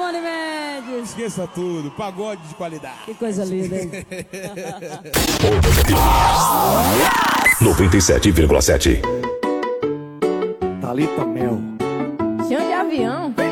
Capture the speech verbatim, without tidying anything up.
Simone Mendes. Esqueça tudo, pagode de qualidade. Que coisa linda, hein? noventa e sete vírgula sete. Thalita Mel. Chão de avião.